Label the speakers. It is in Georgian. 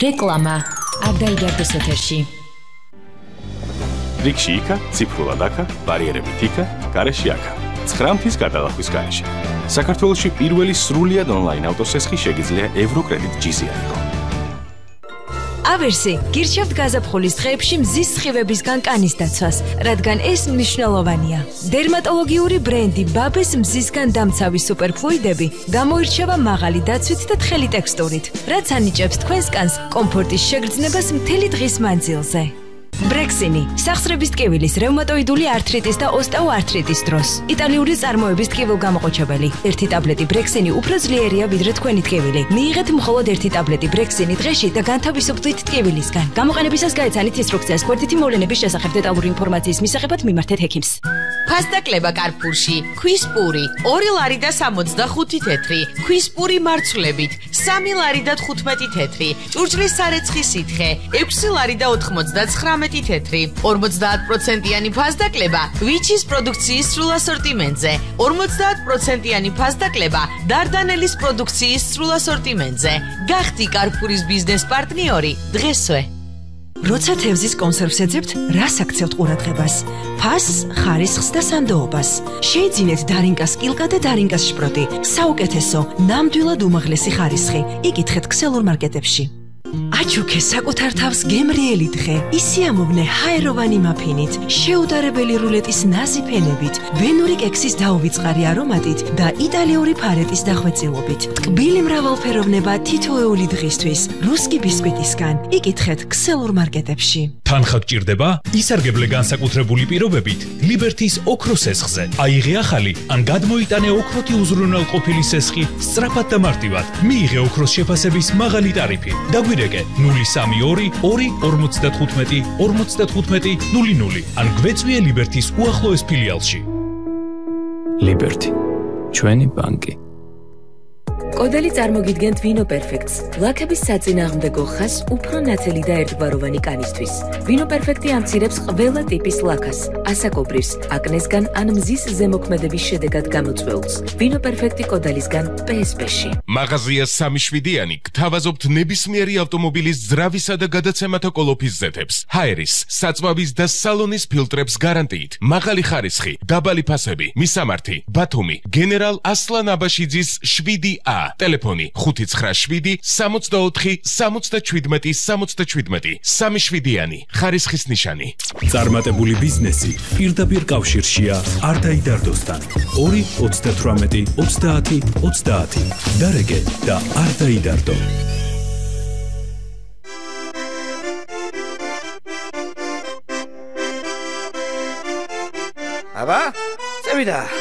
Speaker 1: რეკლამა არ დაიდარდეს ეთერში.
Speaker 2: რიგში იქა, ციფრულად აქა, ბარიერებით იქა, გარეშე აქა. 9 მთის გადალახვის გარეშე. საქართველოში პირველი სრულიად ონლაინ ავტოსესხი შეგიძლია ევროკრედიტ ჯიზი აიღო.
Speaker 3: ავერსი გირჩევთ გაზაფხულის დღეებში მზის სხივებისგან კანის დაცვას, რადგან ეს მნიშვნელოვანია. დერმატოლოგიური ბრენდი ბაბეს მზისგან დამცავი სუპერფლუიდები გამოირჩევა მაღალი დაცვით და თხელი ტექსტურით, რაც ანიჭებს თქვენს კანს კომფორტის შეგრძნებას მთელი დღის მანძილზე. ბრექსინი სახსრების ტკივილის, რევმატოიდული ართრიტის და ოსტეოართრიტის დროს. იტალიური წარმოების ტკივილგამოყოჩებელი. ერთი ტაბლეტი ბრექსინი უფრო ძლიერია ვიდრე თქვენი ტკივილი. მიიღეთ მხოლოდ ერთი ტაბლეტი ბრექსინი დღეში და განთავისუფლდით ტკივილისგან. გამოყენებისას გაეცანით ინსტრუქციას გვერდითი მოვლენების შესახებ დეტალური ინფორმაციის მისაღებად მიმართეთ ექიმს.
Speaker 4: ფასდაკლება კარფურში, ქვის პური, 2 ლარი და 65 თეთრი, ქვის პური მარცვლებით, 3 ლარი და 15 თეთრი, ჭურჭლის სარეცხი სითხე, 6 ლარი და 99 თეთრი, 50%-იანი ფასდაკლება ვიჩის პროდუქციის სრულ ასორტიმენტზე, 50%-იანი ფასდაკლება დარდანელის პროდუქციის სრულ ასორტიმენტზე. გახდი კარფურის ბიზნეს პარტნიორი დღესვე.
Speaker 3: როცა თევზის კონსერვს ეძებთ, რას აქცევთ ყურადღებას? ფასს, ხარისხს და სანდოობას. შეიძინეთ დარინკას კილკა და დარინკას შპროტი. საუკეთესო, ნამდვილად უმაღლესი ხარისხი. იკითხეთ ქსელურ მარკეტებში. აჩუქე საკუთარ თავს გემრიელი დღე. ისიამოვნე ჰაეროვანი მაფინით, შეუდარებელი რულეტის ნაზი ფენებით, ვენური კექსის დაუვიწყარი არომატით და იტალიური ფარეტის დახვეწილობით. ტკბილი მრავალფეროვნება თითოეული დღისთვის. რუსკი ბისკვიტისგან. იკითხეთ ქსელურ მარკეტებში.
Speaker 5: თანხა გჭირდება? ისარგებლე განსაკუთრებული პირობებით ლიბერთის ოქროს სესხზე. აიღე ახალი ან გადმოიტანე ოქროთი უზრუნველყოფილი სესხი სწრაფად და მარტივად. მიიღე ოქროს შეფასების მაღალი ტარიფი. დაგვირეკე 032 2 55 00 ან გვეწვიე ლიბერთის უახლოეს ფილიალში.
Speaker 6: ლიბერთი, ჩვენი ბანკი.
Speaker 7: კოდელი წარმოგიდგენთ ვინო პერფექტს, ლაქების საწინააღმდეგო ხაზს უფრო ნათელი და ერთგვაროვანი კანისთვის. ვინო პერფექტი ამცირებს ყველა ტიპის ლაქას, ასაკობრივს, აკნესგან ან მზის ზემოქმედების შედეგად გამოწვეულს. ვინო პერფექტი კოდალისგან PSP-ში.
Speaker 8: მაღაზია 3-შვიდიანი გთავაზობთ ნებისმიერი ავტომობილის ძრავისა და გადაცემათა კოლოფის ზეთებს, ჰაერის, საწვავის და სალონის ფილტრებს გარანტიით, მაღალი ხარისხი, დაბალი ფასები, მისამართი, ბათუმი, გენერალ ასლან აბაშიძის 7A. ტელეფონი 597 64 77 77 3-შვიდიანი ხარისხის ნიშანი.
Speaker 5: წარმატებული ბიზნესი პირდაპირ კავშირშია არ დაიდარდოსთან. 2 38 30 30 დარეგე და არ დაიდარდო.
Speaker 9: აბა, წევიდა.